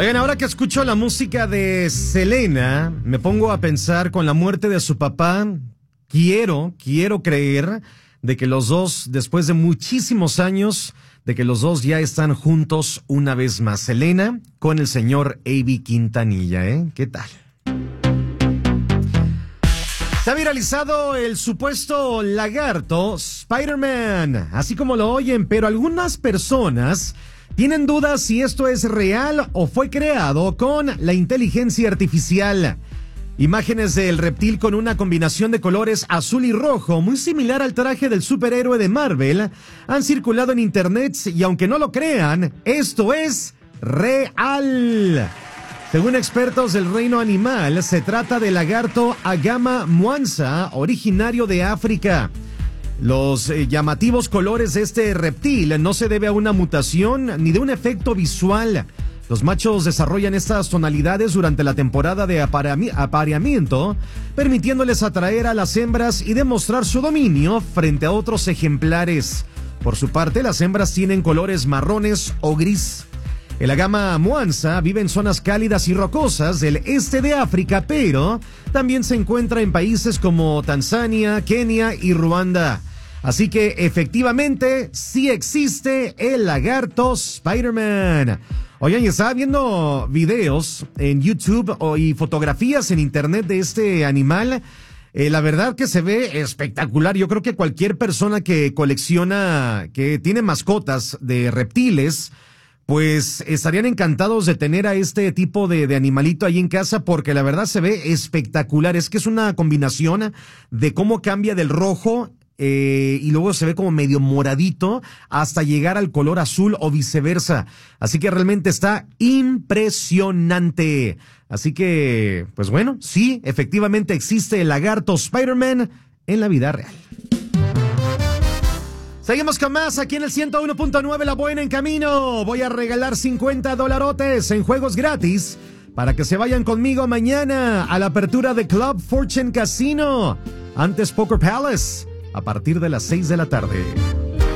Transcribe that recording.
Oigan, ahora que escucho la música de Selena, me pongo a pensar con la muerte de su papá. Quiero creer de que los dos, después de muchísimos años, de que los dos ya están juntos una vez más. Selena con el señor Avi Quintanilla, ¿eh? ¿Qué tal? Se ha viralizado el supuesto lagarto Spider-Man, así como lo oyen, pero algunas personas tienen dudas si esto es real o fue creado con la inteligencia artificial. Imágenes del reptil con una combinación de colores azul y rojo, muy similar al traje del superhéroe de Marvel, han circulado en internet y aunque no lo crean, esto es real. Según expertos del reino animal, se trata del lagarto Agama Mwanza, originario de África. Los llamativos colores de este reptil no se debe a una mutación ni de un efecto visual. Los machos desarrollan estas tonalidades durante la temporada de apareamiento, permitiéndoles atraer a las hembras y demostrar su dominio frente a otros ejemplares. Por su parte, las hembras tienen colores marrones o gris. El Agama Mwanza vive en zonas cálidas y rocosas del este de África, pero también se encuentra en países como Tanzania, Kenia y Ruanda. Así que efectivamente sí existe el lagarto Spider-Man. Oigan, y estaba viendo videos en YouTube y fotografías en internet de este animal. La verdad que se ve espectacular. Yo creo que cualquier persona que colecciona, que tiene mascotas de reptiles, pues estarían encantados de tener a este tipo de animalito ahí en casa, porque la verdad se ve espectacular. Es que es una combinación de cómo cambia del rojo y luego se ve como medio moradito hasta llegar al color azul o viceversa. Así que realmente está impresionante. Así que, pues bueno, sí, efectivamente existe el lagarto Spider-Man en la vida real. Seguimos con más aquí en el 101.9 La Buena en Camino. Voy a regalar $50 en juegos gratis para que se vayan conmigo mañana a la apertura de Club Fortune Casino, antes Poker Palace, a partir de las 6 de la tarde.